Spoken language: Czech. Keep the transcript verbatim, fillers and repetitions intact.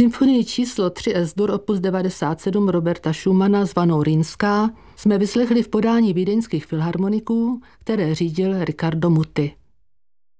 Symfonii číslo tři Es-dur opus devadesát sedm Roberta Schumana zvanou Rýnská jsme vyslechli v podání vídeňských filharmoniků, které řídil Riccardo Muti.